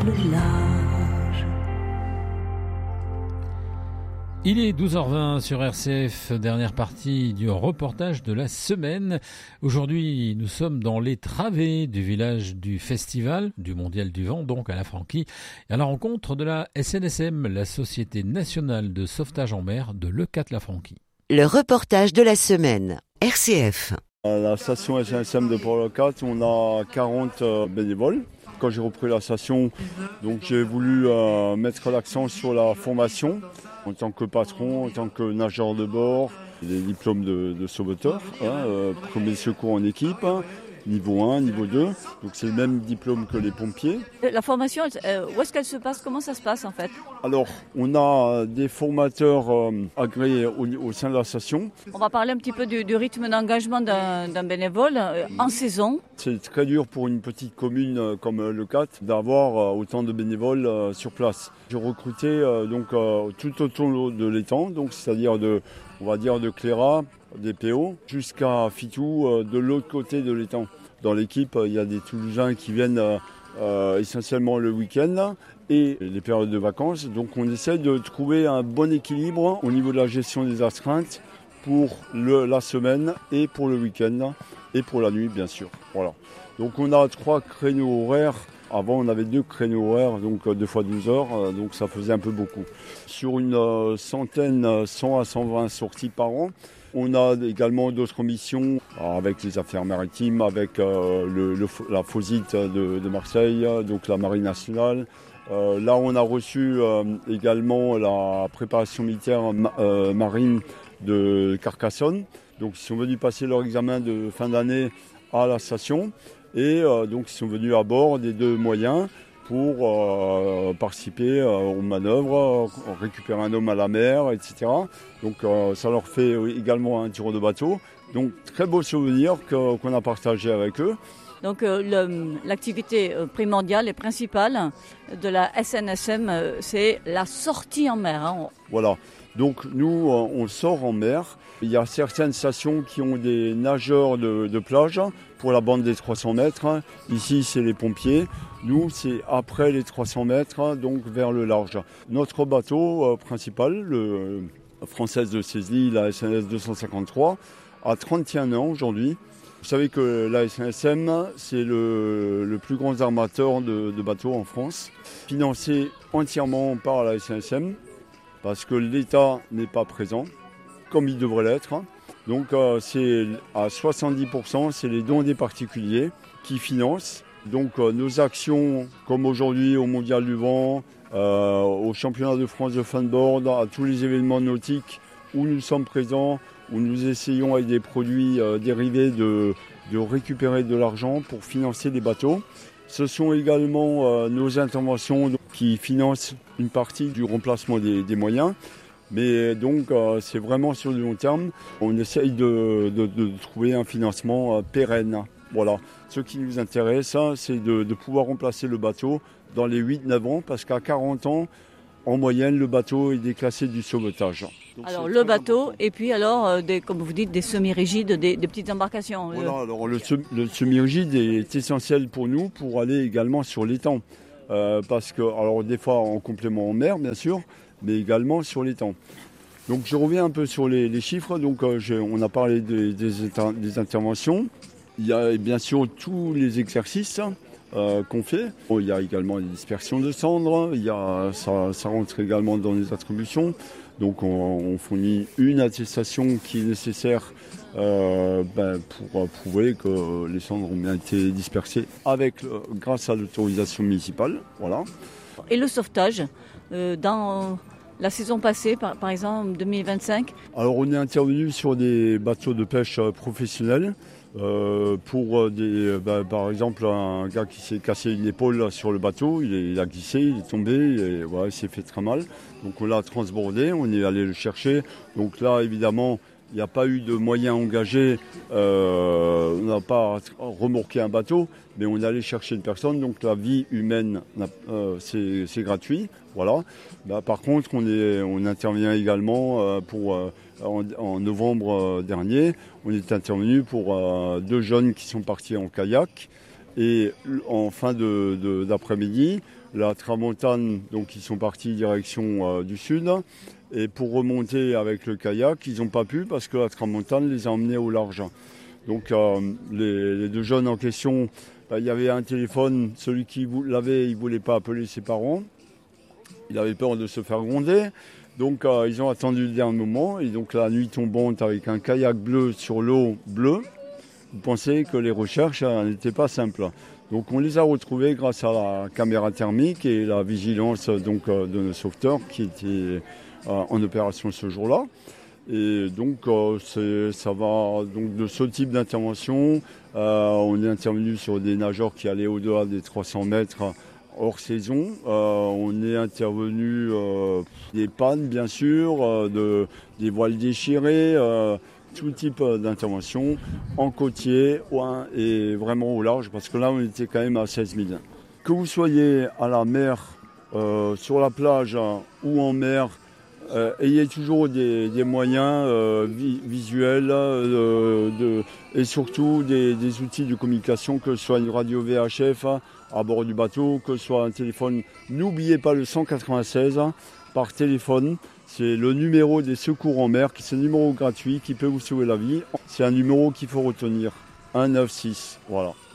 le large. Il est 12h20 sur RCF, dernière partie du reportage de la semaine. Aujourd'hui, nous sommes dans les travées du village du festival du Mondial du Vent, donc à la Franquie, à la rencontre de la SNSM, la Société nationale de sauvetage en mer de Leucate-la-Franquie. Le reportage de la semaine, RCF. À la station SNSM de Port-Leucate, on a 40 bénévoles. Quand j'ai repris la station, donc j'ai voulu mettre l'accent sur la formation en tant que patron, en tant que nageur de bord, les diplômes de sauveteur, premier secours en équipe, niveau 1, niveau 2. Donc c'est le même diplôme que les pompiers. La formation, où est-ce qu'elle se passe? Comment ça se passe en fait? Alors, on a des formateurs agréés au sein de la station. On va parler un petit peu du rythme d'engagement d'un bénévole en saison. C'est très dur pour une petite commune comme Leucate d'avoir autant de bénévoles sur place. J'ai recruté tout autour de l'étang, donc c'est-à-dire on va dire de Cléra, des PO, jusqu'à Fitou, de l'autre côté de l'étang. Dans l'équipe, il y a des Toulousains qui viennent essentiellement le week-end et les périodes de vacances. Donc on essaie de trouver un bon équilibre au niveau de la gestion des astreintes pour la semaine et pour le week-end et pour la nuit bien sûr. Voilà. Donc on a 3 créneaux horaires. Avant on avait 2 créneaux horaires, donc 2 fois 12 heures, donc ça faisait un peu beaucoup. Sur une centaine, 100 à 120 sorties par an. On a également d'autres missions avec les affaires maritimes, avec la FOSIT de Marseille, donc la Marine nationale. Là, on a reçu également la préparation militaire marine de Carcassonne. Donc, ils sont venus passer leur examen de fin d'année à la station. Et donc, ils sont venus à bord des 2 moyens pour participer aux manœuvres, récupérer un homme à la mer, etc. Donc ça leur fait également un tour de bateau. Donc très beau souvenir qu'on a partagé avec eux. Donc l'activité primordiale et principale de la SNSM, c'est la sortie en mer. Hein. Voilà, donc nous on sort en mer. Il y a certaines stations qui ont des nageurs de plage pour la bande des 300 mètres. Ici c'est les pompiers. Nous, c'est après les 300 mètres, donc vers le large. Notre bateau principal, le Française de Cézanne, la SNS 253, a 31 ans aujourd'hui. Vous savez que la SNSM, c'est le plus grand armateur de bateaux en France, financé entièrement par la SNSM, parce que l'État n'est pas présent, comme il devrait l'être. Donc c'est à 70%, c'est les dons des particuliers qui financent. Donc nos actions, comme aujourd'hui au Mondial du Vent, au Championnat de France de funboard, à tous les événements nautiques où nous sommes présents, où nous essayons avec des produits dérivés de récupérer de l'argent pour financer les bateaux. Ce sont également nos interventions qui financent une partie du remplacement des moyens. Mais donc c'est vraiment sur le long terme, on essaye de trouver un financement pérenne. Voilà. Ce qui nous intéresse, c'est de pouvoir remplacer le bateau dans les 8-9 ans, parce qu'à 40 ans, en moyenne, le bateau est déclassé du sauvetage. Donc alors le bateau, important. Et puis alors, comme vous dites, des semi-rigides, des petites embarcations. Voilà, alors le semi-rigide est essentiel pour nous pour aller également sur l'étang. Parce que, alors des fois en complément en mer, bien sûr, mais également sur l'étang. Donc je reviens un peu sur les chiffres. Donc on a parlé des interventions. Il y a bien sûr tous les exercices qu'on fait. Il y a également les dispersions de cendres. Ça rentre également dans les attributions. Donc on fournit une attestation qui est nécessaire pour prouver que les cendres ont bien été dispersées grâce à l'autorisation municipale. Voilà. Et le sauvetage dans la saison passée, par exemple 2025? Alors on est intervenu sur des bateaux de pêche professionnels. Pour par exemple un gars qui s'est cassé une épaule sur le bateau, il a glissé, il est tombé, et voilà, il s'est fait très mal. Donc on l'a transbordé, on est allé le chercher. Donc là évidemment il n'y a pas eu de moyens engagés, on n'a pas remorqué un bateau, mais on est allé chercher une personne. Donc la vie humaine, c'est gratuit. Voilà. Par contre on intervient également en novembre dernier, on est intervenu pour 2 jeunes qui sont partis en kayak Et en fin d'après-midi, la tramontane, donc ils sont partis direction du sud. Et pour remonter avec le kayak, ils n'ont pas pu parce que la tramontane les a emmenés au large. Donc les deux jeunes en question, il y avait un téléphone, celui qui l'avait, il ne voulait pas appeler ses parents. Il avait peur de se faire gronder. Donc ils ont attendu le dernier moment. Et donc la nuit tombante avec un kayak bleu sur l'eau bleue, vous pensez que les recherches n'étaient pas simples. Donc on les a retrouvés grâce à la caméra thermique et la vigilance donc, de nos sauveteurs qui étaient en opération ce jour-là. Et donc ça va donc de ce type d'intervention. On est intervenu sur des nageurs qui allaient au-delà des 300 mètres hors saison. On est intervenu des pannes bien sûr, des voiles déchirées, tout type d'intervention en côtier et vraiment au large parce que là on était quand même à 16 000. Que vous soyez à la mer, sur la plage ou en mer, ayez toujours des moyens visuels et surtout des outils de communication, que ce soit une radio VHF à bord du bateau, que ce soit un téléphone. N'oubliez pas le 196 par téléphone. C'est le numéro des secours en mer, c'est un numéro gratuit qui peut vous sauver la vie. C'est un numéro qu'il faut retenir, 196, voilà.